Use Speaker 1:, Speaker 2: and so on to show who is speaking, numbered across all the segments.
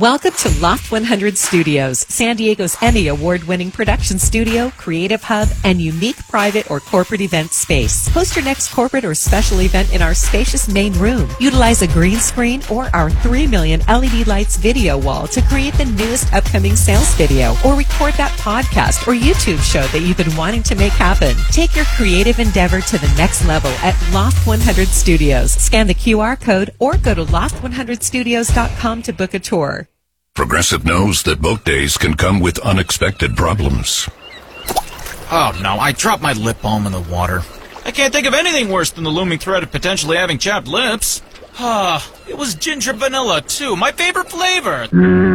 Speaker 1: Welcome to Loft 100 Studios, San Diego's Emmy Award-winning production studio, creative hub, and unique private or corporate event space. Host your next corporate or special event in our spacious main room. Utilize a green screen or our 3 million LED lights video wall to create the newest upcoming sales video, or record that podcast or YouTube show that you've been wanting to make happen. Take your creative endeavor to the next level at Loft 100 Studios. Scan the QR code or go to loft100studios.com to book a tour.
Speaker 2: Progressive knows that boat days can come with unexpected problems.
Speaker 3: Oh no, I dropped my lip balm in the water. I can't think of anything worse than the looming threat of potentially having chapped lips. It was ginger vanilla too, my favorite flavor.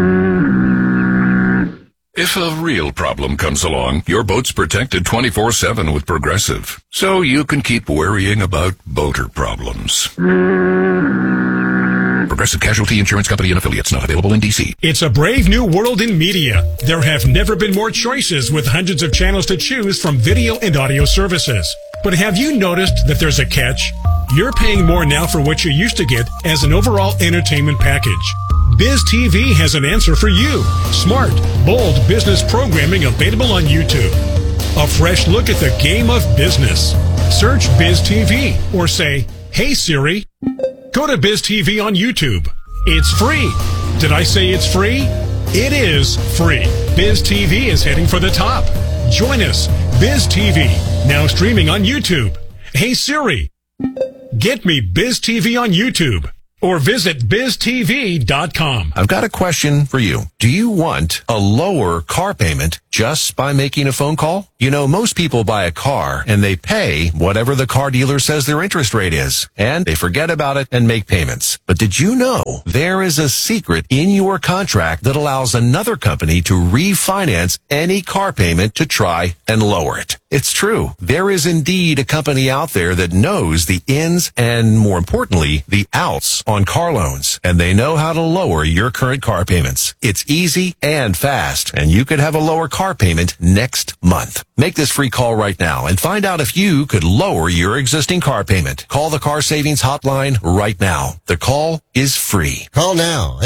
Speaker 2: If a real problem comes along, your boat's protected 24/7 with Progressive, so you can keep worrying about boater problems. Progressive Casualty Insurance Company and affiliates, not available in D.C.
Speaker 4: It's a brave new world in media. There have never been more choices with hundreds of channels to choose from video and audio services. But have you noticed that there's a catch? You're paying more now for what you used to get as an overall entertainment package. Biz TV has an answer for you. Smart, bold business programming available on YouTube. A fresh look at the game of business. Search Biz TV or say, "Hey Siri." Go to Biz TV on YouTube. It's free. Did I say it's free? It is free. Biz TV is heading for the top. Join us. Biz TV, now streaming on YouTube. Hey Siri, get me Biz TV on YouTube. Or visit biztv.com.
Speaker 5: I've got a question for you. Do you want a lower car payment just by making a phone call? You know, most people buy a car and they pay whatever the car dealer says their interest rate is, and they forget about it and make payments. But did you know there is a secret in your contract that allows another company to refinance any car payment to try and lower it? It's true. There is indeed a company out there that knows the ins and, more importantly, the outs on car loans, and they know how to lower your current car payments. It's easy and fast, and you could have a lower car payment next month. Make this free call right now and find out if you could lower your existing car payment. Call the Car Savings Hotline right now. The call is free.
Speaker 6: Call now,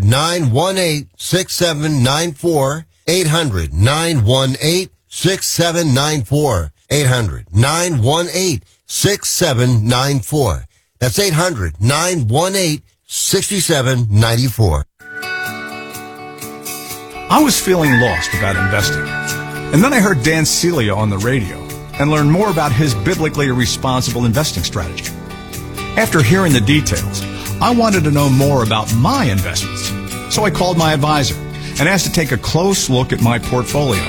Speaker 6: 800-918-6794, 800-918-6794, 800-918-6794. That's 800-918-6794.
Speaker 7: I was feeling lost about investing. And then I heard Dan Celia on the radio and learned more about his biblically responsible investing strategy. After hearing the details, I wanted to know more about my investments. So I called my advisor and asked to take a close look at my portfolio.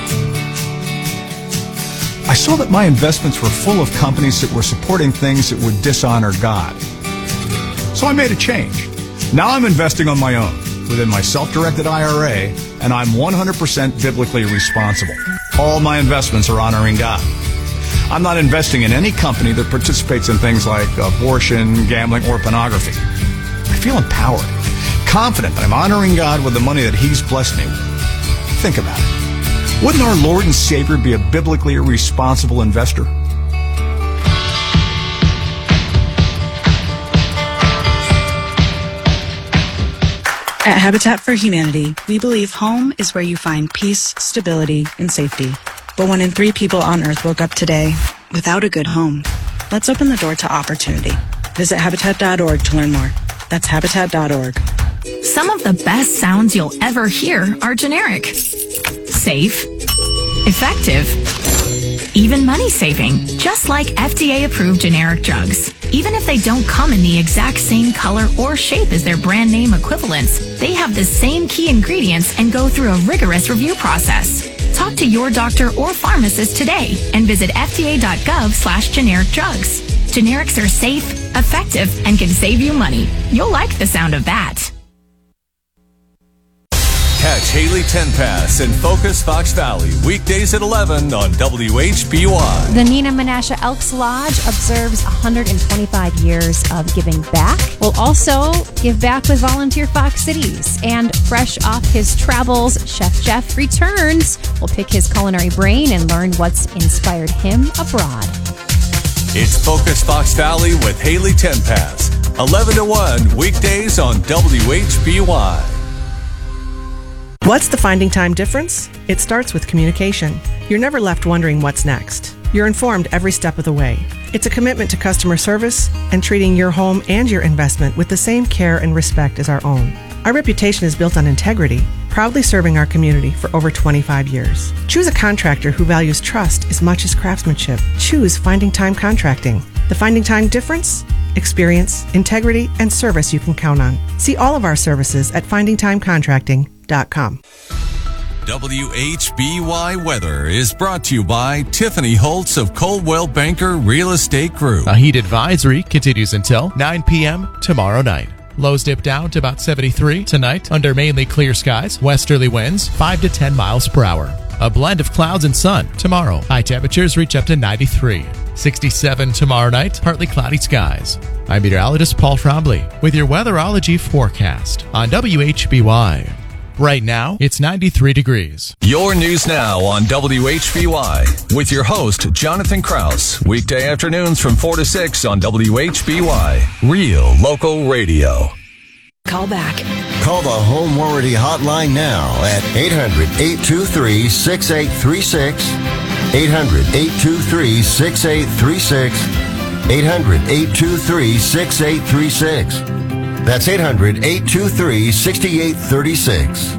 Speaker 7: I saw that my investments were full of companies that were supporting things that would dishonor God. So I made a change. Now I'm investing on my own within my self-directed IRA, and I'm 100% biblically responsible. All my investments are honoring God. I'm not investing in any company that participates in things like abortion, gambling, or pornography. I feel empowered, confident that I'm honoring God with the money that He's blessed me with. Think about it. Wouldn't our Lord and Savior be a biblically responsible investor?
Speaker 8: At Habitat for Humanity, we believe home is where you find peace, stability, and safety. But 1 in 3 people on Earth woke up today without a good home. Let's open the door to opportunity. Visit Habitat.org to learn more. That's Habitat.org.
Speaker 9: Some of the best sounds you'll ever hear are generic. Safe. Effective. Even money-saving. Just like FDA-approved generic drugs. Even if they don't come in the exact same color or shape as their brand name equivalents, they have the same key ingredients and go through a rigorous review process. Talk to your doctor or pharmacist today and visit fda.gov/generic drugs. Generics are safe, effective, and can save you money. You'll like the sound of that.
Speaker 10: Catch Haley Tenpass in Focus Fox Valley, weekdays at 11 on WHBY.
Speaker 11: The Nina Menasha Elks Lodge observes 125 years of giving back. We'll also give back with Volunteer Fox Cities. And fresh off his travels, Chef Jeff returns. We'll pick his culinary brain and learn what's inspired him abroad.
Speaker 10: It's Focus Fox Valley with Haley Tenpass, 11 to 1, weekdays on WHBY.
Speaker 12: What's the finding time difference? It starts with communication. You're never left wondering what's next. You're informed every step of the way. It's a commitment to customer service and treating your home and your investment with the same care and respect as our own. Our reputation is built on integrity, proudly serving our community for over 25 years. Choose a contractor who values trust as much as craftsmanship. Choose Finding Time Contracting. The Finding Time difference? Experience, integrity, and service you can count on. See all of our services at findingtimecontracting.com.
Speaker 10: WHBY Weather is brought to you by Tiffany Holtz of Coldwell Banker Real Estate Group.
Speaker 13: A heat advisory continues until 9 p.m. tomorrow night. Lows dip down to about 73 tonight under mainly clear skies. Westerly winds 5 to 10 miles per hour. A blend of clouds and sun tomorrow. High temperatures reach up to 93. 67 tomorrow night, partly cloudy skies. I'm meteorologist Paul Trombley with your weatherology forecast on WHBY. Right now, it's 93 degrees.
Speaker 10: Your news now on WHBY with your host, Jonathan Kraus. Weekday afternoons from 4 to 6 on WHBY. Real local radio.
Speaker 14: Call back.
Speaker 6: Call the Home Warranty Hotline now at 800-823-6836. 800-823-6836. 800-823-6836. That's 800-823-6836.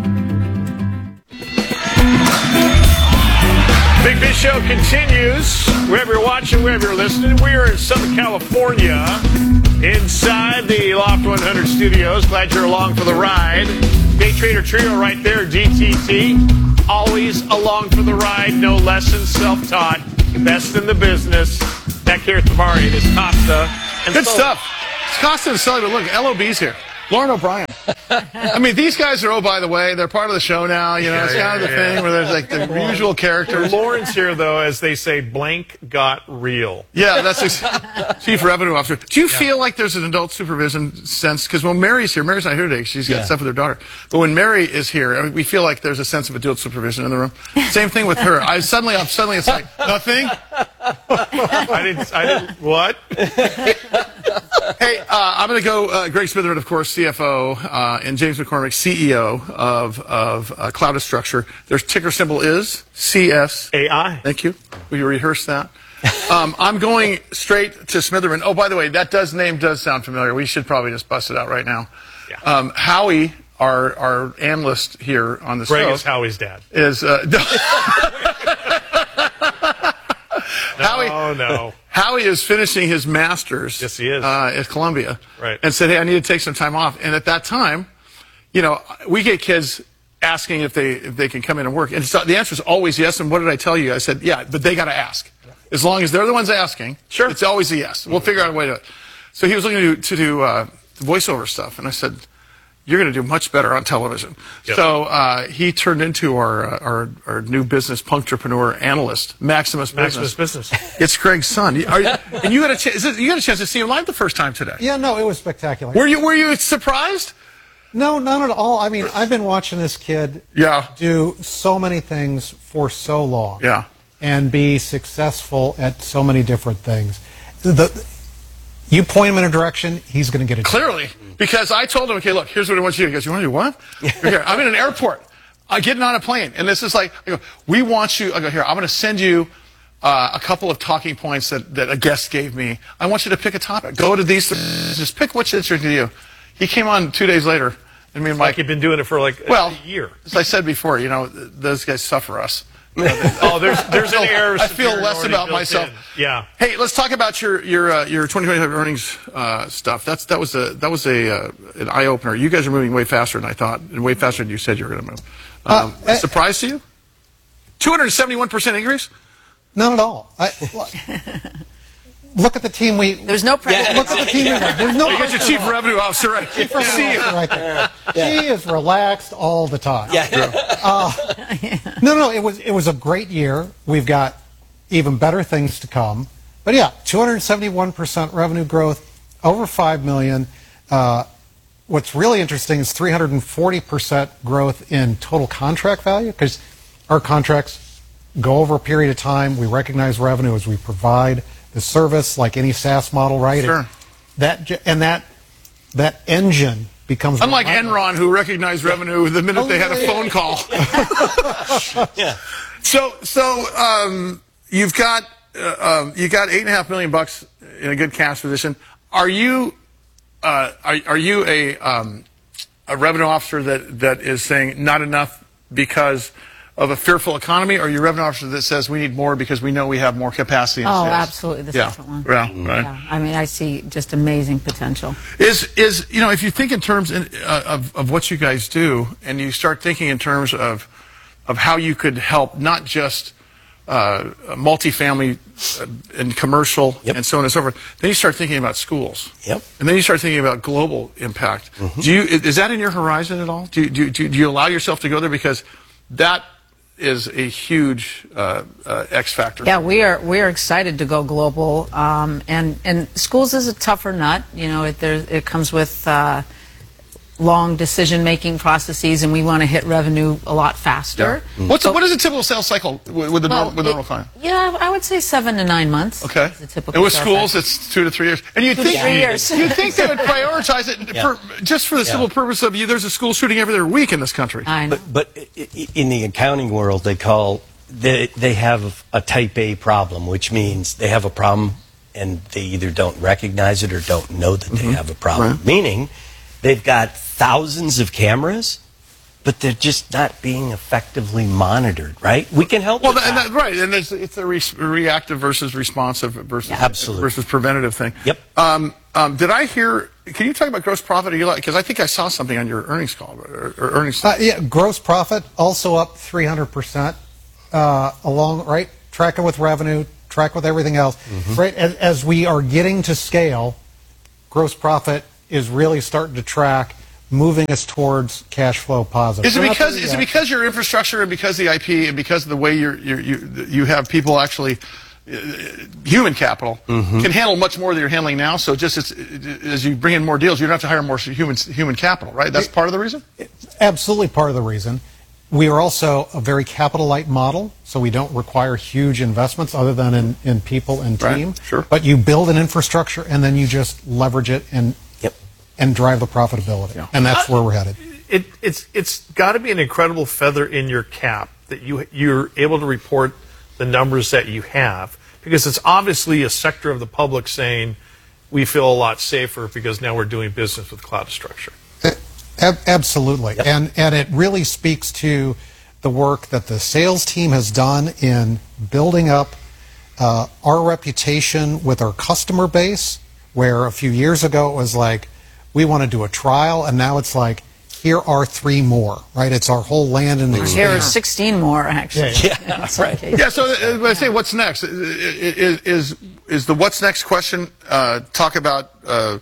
Speaker 15: Big Fish Show continues. Wherever you're watching, wherever you're listening, we are in Southern California, inside the Loft 100 studios. Glad you're along for the ride. Day Trader Trio right there, DTT. Always along for the ride, no lessons, self-taught. Best in the business. Back here at the bar, it is Costa. And
Speaker 16: Good stuff. It's Costa and Sully, but look, LOB's here. Lauren O'Brien. I mean, these guys are, oh, by the way, they're part of the show now. You know, it's kind of the thing where there's like the usual characters.
Speaker 15: Lauren's here, though, as they say, blank got real.
Speaker 16: Yeah, that's Chief Revenue Officer. Do you feel like there's an adult supervision sense? Because when Mary's here, Mary's not here today. She's got stuff with her daughter. But when Mary is here, I mean, we feel like there's a sense of adult supervision in the room. Same thing with her. Suddenly it's like, nothing?
Speaker 15: I didn't, what?
Speaker 16: Hey, I'm going to go, Greg Smitherman, of course, CFO, and James McCormick, CEO of Clouded Structure. Their ticker symbol is CSAI. Thank you. We rehearsed that. I'm going straight to Smitherman. Oh, by the way, that name does sound familiar. We should probably just bust it out right now. Yeah. Howie, our analyst here on the show.
Speaker 15: Greg is Howie's dad.
Speaker 16: Is,
Speaker 15: No.
Speaker 16: Howie is finishing his master's.
Speaker 15: Yes, he is.
Speaker 16: At Columbia.
Speaker 15: Right.
Speaker 16: And said, hey, I need to take some time off. And at that time, you know, we get kids asking if they can come in and work. And so the answer is always yes. And what did I tell you? I said, yeah, but they got to ask. As long as they're the ones asking, sure, it's always a yes. We'll figure out a way to. So he was looking to do voiceover stuff. And I said, you're going to do much better on television. Yep. So he turned into our new business punctrepreneur analyst, Maximus Business. It's Craig's son. And you got a chance to see him live the first time today.
Speaker 17: Yeah, no, it was spectacular.
Speaker 16: Were you surprised?
Speaker 17: No, none at all. I mean, I've been watching this kid do so many things for so long.
Speaker 16: Yeah.
Speaker 17: And be successful at so many different things. You point him in a direction, he's going to get it.
Speaker 16: Clearly. Because I told him, okay, look, here's what I want you to do. He goes, you want to do what? Here, I'm in an airport. I'm getting on a plane. And this is like, I go, we want you, I go, here, I'm going to send you a couple of talking points that a guest gave me. I want you to pick a topic. Go to these, just pick what's interesting to you. He came on 2 days later. And me and Mike.
Speaker 15: Like you've been doing it for like a year.
Speaker 16: As I said before, you know, those guys suffer us.
Speaker 15: There's an air of
Speaker 16: I feel less about myself.
Speaker 15: Yeah.
Speaker 16: Hey, let's talk about your 2025 earnings stuff. That was an eye opener. You guys are moving way faster than I thought, and way faster than you said you were going to move. Surprise to you? 271% increase?
Speaker 17: Not at all. Look at the team
Speaker 14: There's no pressure.
Speaker 17: Look at the team There's no
Speaker 16: you got your chief revenue officer right.
Speaker 17: Chief revenue officer right there. He is relaxed all the time. No, it was a great year. We've got even better things to come. But yeah, 271% revenue growth, over $5 million. What's really interesting is 340% growth in total contract value, because our contracts go over a period of time. We recognize revenue as we provide the service, like any SaaS model, right?
Speaker 16: Sure.
Speaker 17: That engine becomes
Speaker 16: unlike Enron, who recognized revenue the minute they had a phone call.
Speaker 18: Yeah.
Speaker 16: So you've got $8.5 million in a good cash position. Are you a revenue officer that is saying not enough because of a fearful economy, or are you a revenue officer that says we need more because we know we have more capacity in sales?
Speaker 19: Absolutely, the second one.
Speaker 16: Yeah, right.
Speaker 19: Yeah. I mean, I see just amazing potential.
Speaker 16: Is if you think in terms of what you guys do, and you start thinking in terms of how you could help not just multifamily and commercial and so on and so forth, then you start thinking about schools.
Speaker 18: Yep.
Speaker 16: And then you start thinking about global impact. Is that in your horizon at all? Do you allow yourself to go there, because that is a huge X factor?
Speaker 19: Yeah, we are excited to go global, and schools is a tougher nut. It comes with long decision-making processes, and we want to hit revenue a lot faster.
Speaker 16: Yeah. What is a typical sales cycle with the normal client?
Speaker 19: Yeah, I would say 7 to 9 months.
Speaker 16: Okay.
Speaker 19: And
Speaker 16: with schools, it's 2 to 3 years. And you think
Speaker 19: 3 years.
Speaker 16: You'd think they would prioritize it just for the simple purpose of there's a school shooting every other week in this country.
Speaker 19: I know.
Speaker 18: But in the accounting world, they have a type A problem, which means they have a problem and they either don't recognize it or don't know that they have a problem. Right. Meaning, they've got thousands of cameras, but they're just not being effectively monitored, right? We can help with that.
Speaker 16: Right, and it's a reactive versus responsive versus preventative thing.
Speaker 18: Yep.
Speaker 16: Did I hear, can you talk about gross profit? Because I think I saw something on your earnings call. Or earnings.
Speaker 17: Yeah, gross profit also up 300%, tracking with revenue, track with everything else. Right, as we are getting to scale, gross profit is really starting to track, moving us towards cash flow positive.
Speaker 16: Is it because your infrastructure and because the IP and because of the way you have people actually, human capital, can handle much more than you're handling now? So just as you bring in more deals, you don't have to hire more human capital, right? That's part of the reason?
Speaker 17: Absolutely part of the reason. We are also a very capital-light model, so we don't require huge investments other than in people and team.
Speaker 16: Right, sure.
Speaker 17: But you build an infrastructure and then you just leverage it and drive the profitability. Yeah. And that's where we're headed.
Speaker 15: It's got to be an incredible feather in your cap that you're able to report the numbers that you have, because it's obviously a sector of the public saying we feel a lot safer because now we're doing business with Cloudastructure.
Speaker 17: Absolutely. Yep. And it really speaks to the work that the sales team has done in building up our reputation with our customer base, where a few years ago it was like, we want to do a trial, and now it's like, here are 3 more, right? It's our whole land and expand.
Speaker 19: Here are 16 more, actually.
Speaker 16: Yeah, right. Yeah, so when I say what's next, is the what's next question talk about,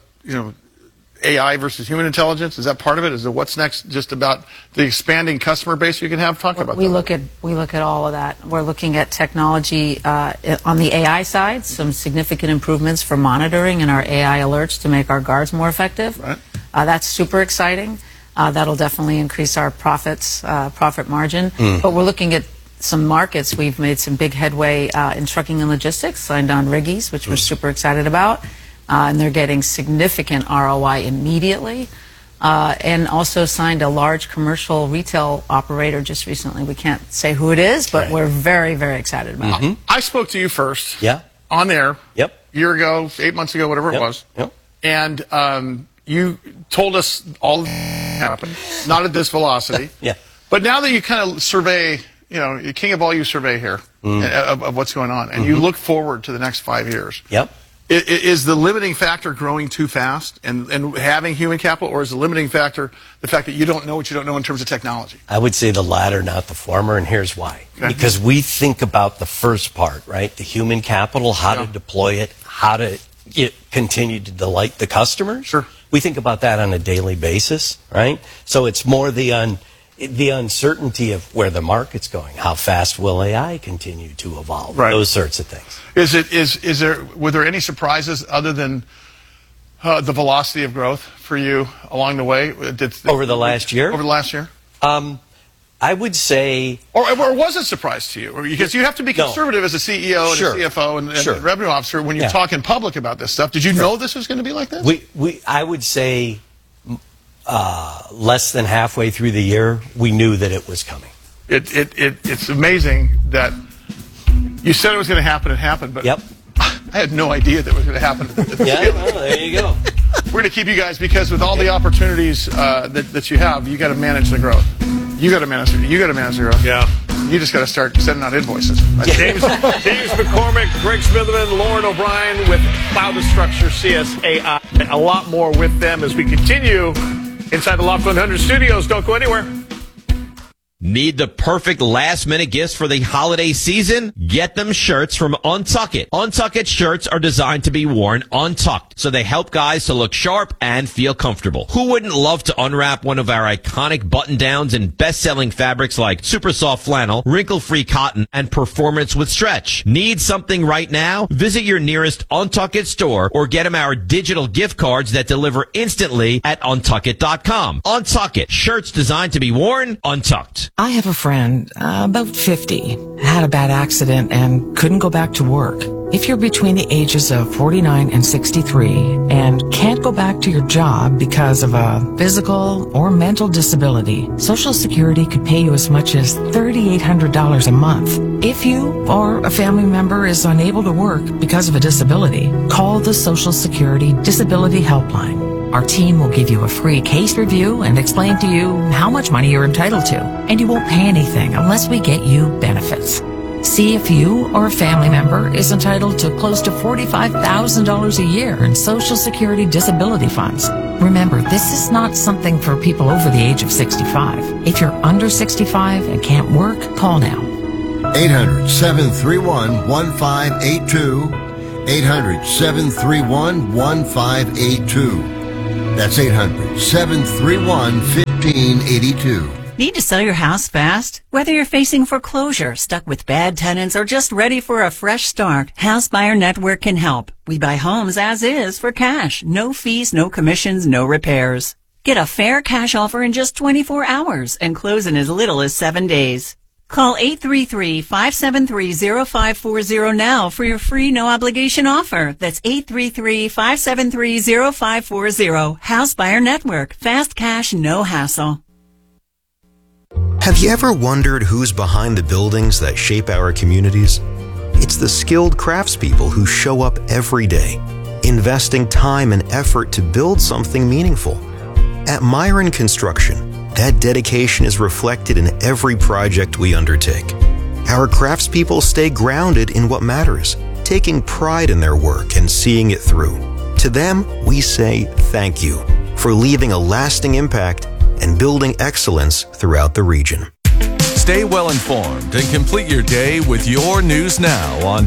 Speaker 16: AI versus human intelligence? Is that part of it? Is the what's next just about the expanding customer base you can have? Talk about that.
Speaker 19: We look at all of that. We're looking at technology on the AI side, some significant improvements for monitoring and our AI alerts to make our guards more effective.
Speaker 16: Right.
Speaker 19: That's super exciting. That'll definitely increase our profit margin. But we're looking at some markets. We've made some big headway in trucking and logistics, signed on Riggies, which we're super excited about. And they're getting significant ROI immediately. And also signed a large commercial retail operator just recently. We can't say who it is, but we're very, very excited about it.
Speaker 16: I spoke to you first.
Speaker 18: Yeah.
Speaker 16: On air.
Speaker 18: Yep.
Speaker 16: A year ago, 8 months ago, whatever it was.
Speaker 18: Yep.
Speaker 16: And you told us all that happened, not at this velocity.
Speaker 18: Yeah.
Speaker 16: But now that you kind of survey, you're king of all you survey here of what's going on, and you look forward to the next 5 years.
Speaker 18: Yep.
Speaker 16: Is the limiting factor growing too fast and having human capital, or is the limiting factor the fact that you don't know what you don't know in terms of technology?
Speaker 18: I would say the latter, not the former, and here's why. Okay. Because we think about the first part, right? The human capital, how to deploy it, how to continue to delight the customers.
Speaker 16: Sure.
Speaker 18: We think about that on a daily basis, right? So it's more the uncertainty of where the market's going. How fast will AI continue to evolve?
Speaker 16: Right.
Speaker 18: Those sorts of things.
Speaker 16: Were there any surprises other than the velocity of growth for you along the way?
Speaker 18: Over the last year?
Speaker 16: Over the last year?
Speaker 18: I would say...
Speaker 16: Or was it a surprise to you? Because you have to be conservative as a CEO and a CFO and a revenue officer when you're talking public about this stuff. Did you know this was going to be like this?
Speaker 18: I would say less than halfway through the year, we knew that it was coming.
Speaker 16: It's amazing that you said it was going to happen. It happened, but I had no idea that it was going to happen.
Speaker 18: Well, there you go.
Speaker 16: We're going to keep you guys because with all the opportunities that you have, you got to manage the growth. You got to manage the growth.
Speaker 15: Yeah.
Speaker 16: You just got to start sending out invoices.
Speaker 15: James McCormick, Greg Smitherman, Lauren O'Brien with Cloud Structure CSAI. A lot more with them as we continue inside the Loft 100 studios. Don't go anywhere.
Speaker 20: Need the perfect last-minute gifts for the holiday season? Get them shirts from Untuck It. Untuck It shirts are designed to be worn untucked, so they help guys to look sharp and feel comfortable. Who wouldn't love to unwrap one of our iconic button-downs and best-selling fabrics like super soft flannel, wrinkle-free cotton, and performance with stretch? Need something right now? Visit your nearest Untuck It store or get them our digital gift cards that deliver instantly at untuckit.com. Untuck It. Shirts designed to be worn untucked.
Speaker 21: I have a friend, about 50, had a bad accident and couldn't go back to work. If you're between the ages of 49 and 63 and can't go back to your job because of a physical or mental disability, Social Security could pay you as much as $3,800 a month. If you or a family member is unable to work because of a disability, call the Social Security Disability Helpline. Our team will give you a free case review and explain to you how much money you're entitled to. And you won't pay anything unless we get you benefits. See if you or a family member is entitled to close to $45,000 a year in Social Security disability funds. Remember, this is not something for people over the age of 65. If you're under 65 and can't work, call now.
Speaker 6: 800-731-1582. 800-731-1582. That's 800-731-1582.
Speaker 22: Need to sell your house fast? Whether you're facing foreclosure, stuck with bad tenants, or just ready for a fresh start, House Buyer Network can help. We buy homes as is for cash. No fees, no commissions, no repairs. Get a fair cash offer in just 24 hours and close in as little as 7 days. Call 833-573-0540 now for your free no-obligation offer. That's 833-573-0540. House Buyer Network. Fast cash, no hassle.
Speaker 23: Have you ever wondered who's behind the buildings that shape our communities? It's the skilled craftspeople who show up every day, investing time and effort to build something meaningful. At Myron Construction, that dedication is reflected in every project we undertake. Our craftspeople stay grounded in what matters, taking pride in their work and seeing it through. To them, we say thank you for leaving a lasting impact and building excellence throughout the region.
Speaker 10: Stay well informed and complete your day with your news now on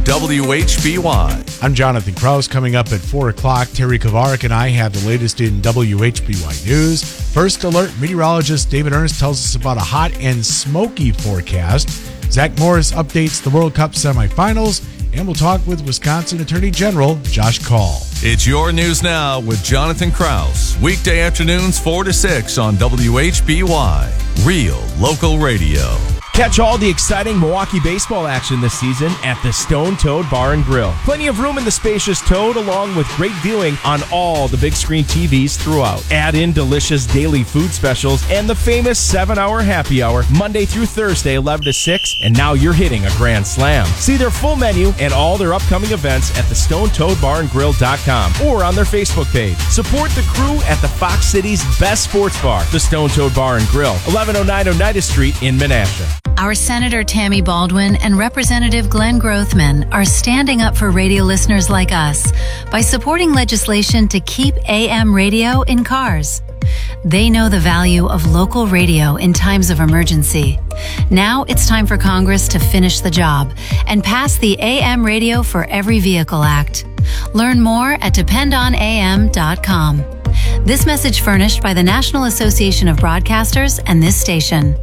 Speaker 10: WHBY.
Speaker 24: I'm Jonathan Krause. Coming up at 4 o'clock, Terry Kovarik and I have the latest in WHBY News. First alert, meteorologist David Ernst tells us about a hot and smoky forecast. Zach Morris updates the World Cup semifinals, and we'll talk with Wisconsin Attorney General Josh Kaul.
Speaker 10: It's your news now with Jonathan Krause. Weekday afternoons 4 to 6 on WHBY. Real local radio.
Speaker 25: Catch all the exciting Milwaukee baseball action this season at the Stone Toad Bar and Grill. Plenty of room in the spacious Toad, along with great viewing on all the big screen TVs throughout. Add in delicious daily food specials and the famous 7-hour happy hour, Monday through Thursday, 11 to 6, and now you're hitting a grand slam. See their full menu and all their upcoming events at thestonetoadbarandgrill.com or on their Facebook page. Support the crew at the Fox City's best sports bar, the Stone Toad Bar and Grill, 1109 Oneida Street in Menasha.
Speaker 26: Our Senator Tammy Baldwin and Representative Glenn Grothman are standing up for radio listeners like us by supporting legislation to keep AM radio in cars. They know the value of local radio in times of emergency. Now it's time for Congress to finish the job and pass the AM Radio for Every Vehicle Act. Learn more at dependonam.com. This message furnished by the National Association of Broadcasters and this station.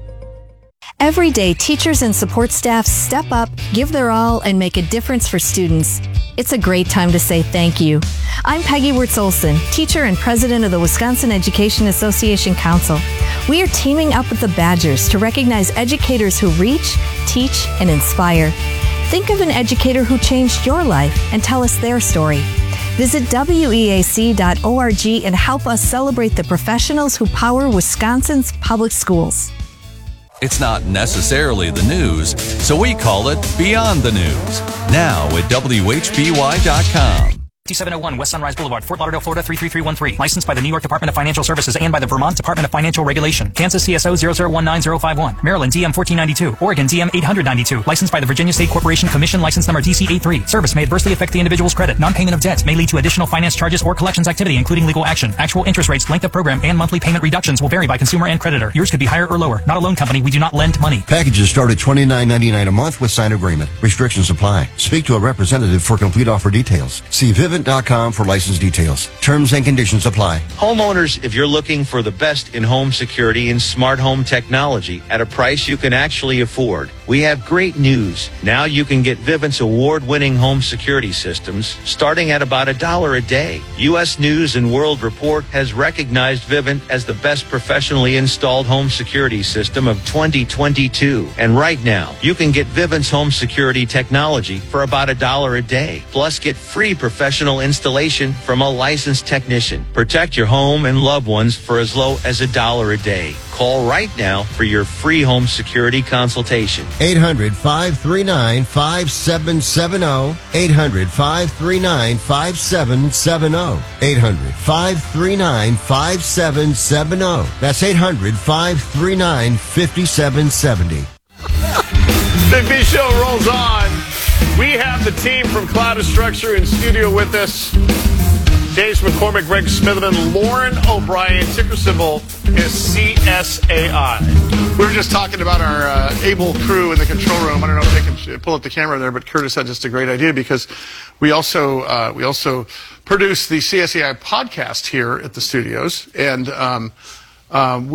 Speaker 27: Every day, teachers and support staff step up, give their all, and make a difference for students. It's a great time to say thank you. I'm Peggy Wirtz-Olson, teacher and president of the Wisconsin Education Association Council. We are teaming up with the Badgers to recognize educators who reach, teach, and inspire. Think of an educator who changed your life and tell us their story. Visit weac.org and help us celebrate the professionals who power Wisconsin's public schools.
Speaker 10: It's not necessarily the news, so we call it Beyond the News. Now at WHBY.com.
Speaker 1: 5701 West Sunrise Boulevard, Fort Lauderdale, Florida 33313. Licensed by the New York Department of Financial Services and by the Vermont Department of Financial Regulation. Kansas CSO 0019051. Maryland DM 1492. Oregon DM 892. Licensed by the Virginia State Corporation Commission. License number DC83. Service may adversely affect the individual's credit. Non-payment of debt may lead to additional finance charges or collections activity, including legal action. Actual interest rates, length of program, and monthly payment reductions will vary by consumer and creditor. Yours could be higher or lower. Not a loan company. We do not lend money.
Speaker 6: Packages start at $29.99 a month with signed agreement. Restrictions apply. Speak to a representative for complete offer details. See Vivint.com for license details. Terms and conditions apply.
Speaker 2: Homeowners, if you're looking for the best in home security and smart home technology at a price you can actually afford, we have great news. Now you can get Vivint's award-winning home security systems starting at about $1 a day. U.S. News and World Report has recognized Vivint as the best professionally installed home security system of 2022. And right now, you can get Vivint's home security technology for about $1 a day. Plus, get free professional installation from a licensed technician. Protect your home and loved ones for as low as $1 a day. Call right now for your free home security consultation.
Speaker 6: 800-539-5770. 800-539-5770. 800-539-5770. That's 800-539-5770.
Speaker 15: The big show rolls on. We have the team from Cloud Structure in studio with us. James McCormick, Greg Smitherman, Lauren O'Brien. Ticker symbol is CSAI.
Speaker 16: We were just talking about our able crew in the control room. I don't know if they can pull up the camera there, but Curtis had just a great idea because we also produce the CSAI podcast here at the studios, and